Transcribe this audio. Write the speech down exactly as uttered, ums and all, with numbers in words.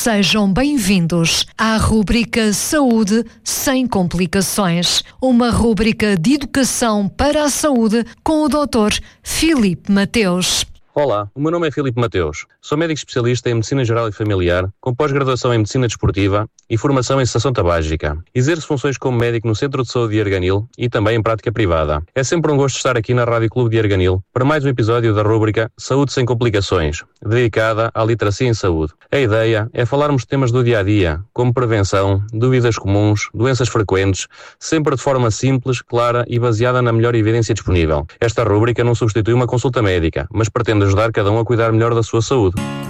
Sejam bem-vindos à rúbrica Saúde sem complicações, uma rúbrica de educação para a saúde com o doutor Filipe Mateus. Olá, o meu nome é Filipe Mateus. Sou médico especialista em Medicina Geral e Familiar, com pós-graduação em Medicina Desportiva e formação em cessação tabágica. Exerço funções como médico no Centro de Saúde de Arganil e também em prática privada. É sempre um gosto estar aqui na Rádio Clube de Arganil para mais um episódio da rúbrica Saúde sem complicações, dedicada à literacia em saúde. A ideia é falarmos de temas do dia-a-dia, como prevenção, dúvidas comuns, doenças frequentes, sempre de forma simples, clara e baseada na melhor evidência disponível. Esta rúbrica não substitui uma consulta médica, mas pretende ajudar cada um a cuidar melhor da sua saúde.